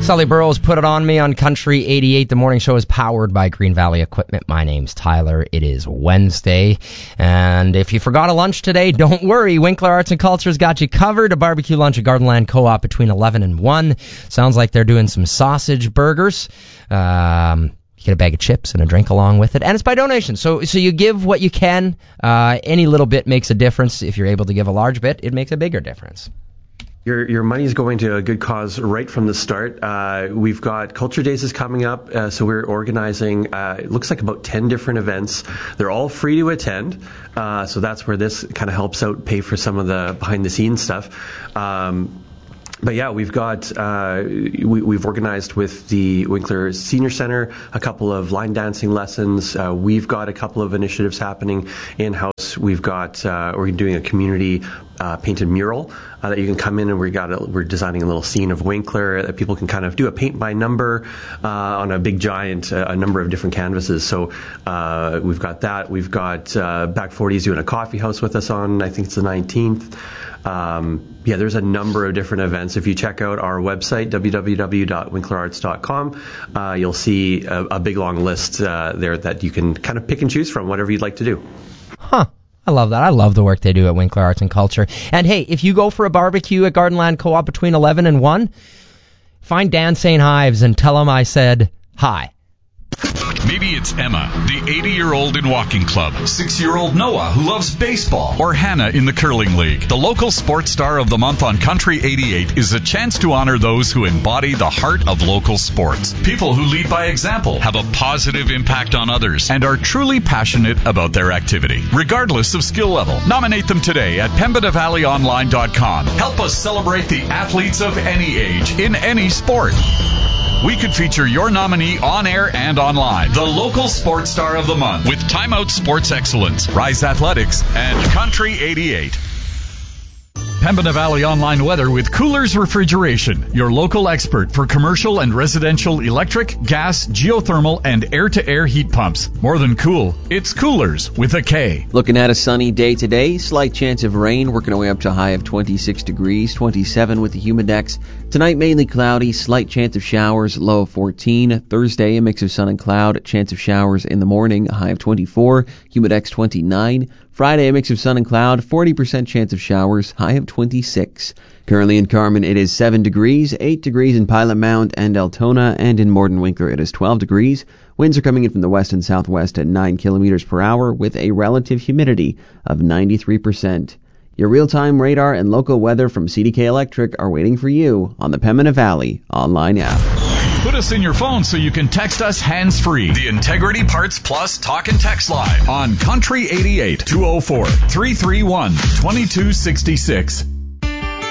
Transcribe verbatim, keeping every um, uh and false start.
Sully Burrows put it on me on Country eighty-eight. The morning show is powered by Green Valley Equipment. My name's Tyler. It is Wednesday. And if you forgot a lunch today, don't worry. Winkler Arts and Culture's got you covered. A barbecue lunch at Gardenland Co-op between eleven and one. Sounds like they're doing some sausage burgers. Um... You get a bag of chips and a drink along with it, and it's by donation. So so you give what you can. Uh, any little bit makes a difference. If you're able to give a large bit, it makes a bigger difference. Your your money's going to a good cause right from the start. Uh, we've got Culture Days is coming up, uh, so we're organizing, uh, it looks like about ten different events. They're all free to attend, uh, so that's where this kind of helps out pay for some of the behind-the-scenes stuff. Um, But yeah, we've got, uh, we, we've organized with the Winkler Senior Center a couple of line dancing lessons. Uh, we've got a couple of initiatives happening in-house. We've got, uh, we're doing a community uh, painted mural uh, that you can come in, and we got a, we're designing a little scene of Winkler that people can kind of do a paint by number uh, on a big giant, uh, a number of different canvases. So uh, we've got that. We've got uh, Back forties doing a coffee house with us on, I think it's the nineteenth. Um, yeah, there's a number of different events. If you check out our website, w w w dot winkler arts dot com, uh, you'll see a, a big long list uh, there that you can kind of pick and choose from, whatever you'd like to do. Huh. I love that. I love the work they do at Winkler Arts and Culture. And hey, if you go for a barbecue at Gardenland Co-op between eleven and one, find Dan Saint Hives and tell him I said hi. Maybe it's Emma, the eighty-year-old in walking club, six-year-old Noah who loves baseball, or Hannah in the curling league. The local sports star of the month on Country eighty-eight is a chance to honor those who embody the heart of local sports. People who lead by example, have a positive impact on others, and are truly passionate about their activity, regardless of skill level. Nominate them today at pembina valley online dot com. Help us celebrate the athletes of any age, in any sport. We could feature your nominee on air and online. The local sports star of the month with Time Out Sports Excellence, Rise Athletics, and Country eighty-eight. Pembina Valley Online Weather with Coolers Refrigeration, your local expert for commercial and residential electric, gas, geothermal, and air-to-air heat pumps. More than cool, it's Coolers with a K. Looking at a sunny day today, slight chance of rain, working our way up to a high of twenty-six degrees, twenty-seven with the humidex. Tonight, mainly cloudy, slight chance of showers, low of fourteen. Thursday, a mix of sun and cloud, chance of showers in the morning, a high of twenty-four, humidex twenty-nine. Friday, a mix of sun and cloud, forty percent chance of showers, high of twenty-six. Currently in Carman, it is seven degrees, eight degrees in Pilot Mount and Altona, and in Morden Winkler, it is twelve degrees. Winds are coming in from the west and southwest at nine kilometers per hour with a relative humidity of ninety-three percent. Your real-time radar and local weather from C D K Electric are waiting for you on the Pembina Valley online app. Put us in your phone so you can text us hands-free. The Integrity Parts Plus Talk and Text Line on Country eighty-eight, two oh four, three three one, two two six six.